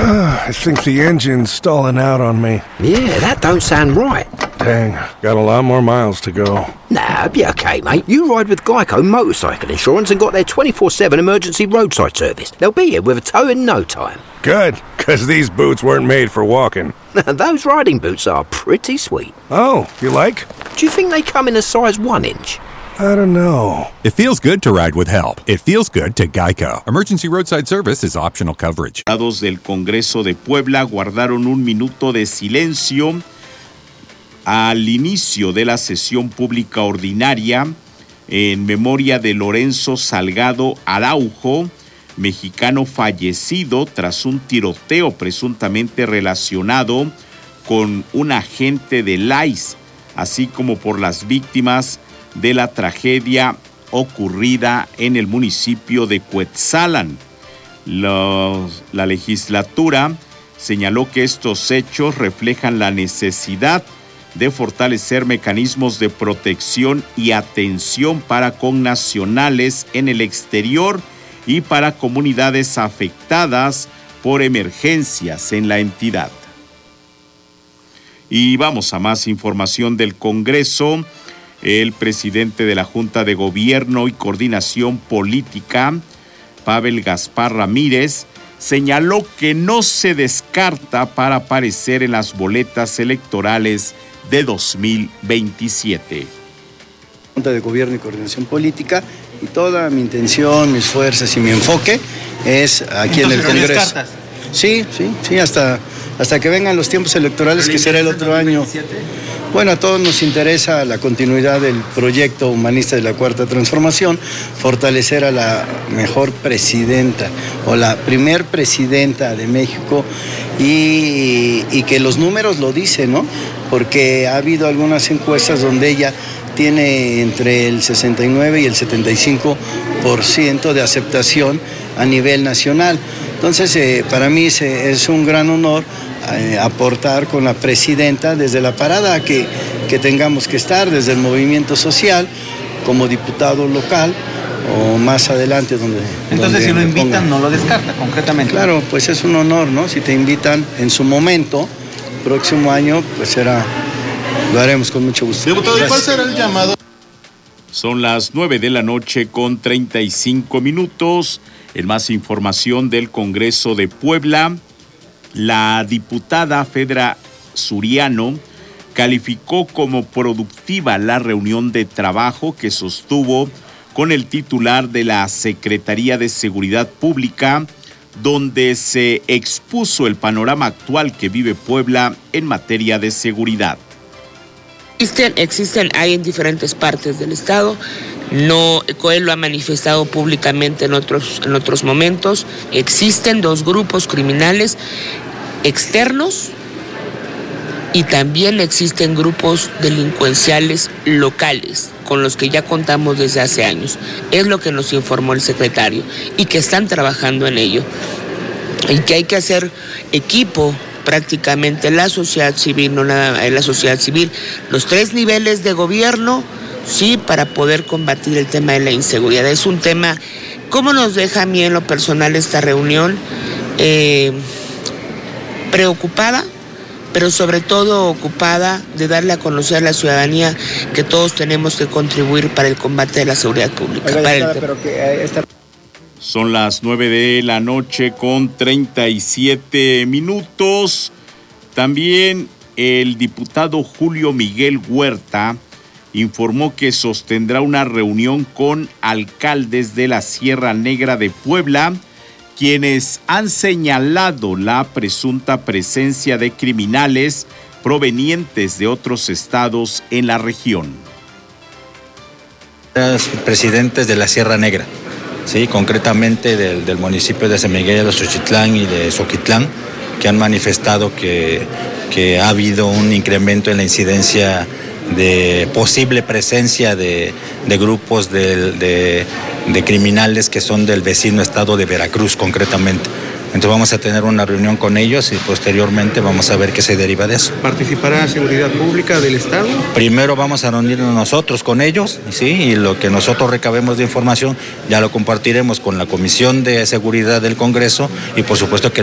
I think the engine's stalling out on me. Yeah, that don't sound right. Dang, got a lot more miles to go. Nah, be okay, mate. You ride with Geico Motorcycle Insurance and got their 24/7 emergency roadside service. They'll be here with a tow in no time. Good, because these boots weren't made for walking. Those riding boots are pretty sweet. Oh, you like? Do you think they come in a size 1 inch? I don't know. It feels good to ride with help. It feels good to Geico. Emergency roadside service is optional coverage. Diputados del Congreso de Puebla guardaron un minuto de silencio al inicio de la sesión pública ordinaria en memoria de Lorenzo Salgado Araujo, mexicano fallecido tras un tiroteo presuntamente relacionado con un agente del ICE, así como por las víctimas de la tragedia ocurrida en el municipio de Cuetzalan. La legislatura señaló que estos hechos reflejan la necesidad de fortalecer mecanismos de protección y atención para connacionales en el exterior y para comunidades afectadas por emergencias en la entidad. Y vamos a más información del Congreso. El presidente de la Junta de Gobierno y Coordinación Política, Pavel Gaspar Ramírez, señaló que no se descarta para aparecer en las boletas electorales de 2027. Junta de Gobierno y Coordinación Política, y toda mi intención, mis fuerzas y mi enfoque es aquí en el Congreso. ¿Descartas? Sí, hasta que vengan los tiempos electorales, que será el otro año. Bueno, a todos nos interesa la continuidad del proyecto humanista de la Cuarta Transformación, fortalecer a la mejor presidenta o la primer presidenta de México y que los números lo dicen, ¿no? Porque ha habido algunas encuestas donde ella tiene entre el 69 y el 75% de aceptación a nivel nacional. Entonces, para mí es un gran honor aportar con la presidenta desde la parada que tengamos que estar, desde el movimiento social, como diputado local o más adelante donde... Entonces, si lo invitan, no lo descarta concretamente. Claro, pues es un honor, ¿no? Si te invitan en su momento, próximo año, pues lo haremos con mucho gusto. Diputado, ¿cuál será el llamado? Son las 9:35 a.m. En más información del Congreso de Puebla, la diputada Fedra Suriano calificó como productiva la reunión de trabajo que sostuvo con el titular de la Secretaría de Seguridad Pública, donde se expuso el panorama actual que vive Puebla en materia de seguridad. Hay en diferentes partes del estado. Él lo ha manifestado públicamente en otros momentos. Existen 2 grupos criminales externos y también existen grupos delincuenciales locales con los que ya contamos desde hace años. Es lo que nos informó el secretario y que están trabajando en ello. Y que hay que hacer equipo prácticamente la sociedad civil, no nada la sociedad civil, los 3 niveles de gobierno, sí, para poder combatir el tema de la inseguridad. Es un tema, ¿cómo nos deja a mí en lo personal esta reunión? Preocupada, pero sobre todo ocupada de darle a conocer a la ciudadanía que todos tenemos que contribuir para el combate de la seguridad pública. Son las 9:37 a.m. También el diputado Julio Miguel Huerta informó que sostendrá una reunión con alcaldes de la Sierra Negra de Puebla, quienes han señalado la presunta presencia de criminales provenientes de otros estados en la región. Los presidentes de la Sierra Negra, sí, concretamente del municipio de San Miguel de Xochitlán y de Xoquitlán, que han manifestado que ha habido un incremento en la incidencia de posible presencia de grupos de criminales que son del vecino estado de Veracruz concretamente. Entonces vamos a tener una reunión con ellos y posteriormente vamos a ver qué se deriva de eso. ¿Participará la seguridad pública del estado? Primero vamos a reunirnos nosotros con ellos, ¿sí? Y lo que nosotros recabemos de información ya lo compartiremos con la Comisión de Seguridad del Congreso y por supuesto que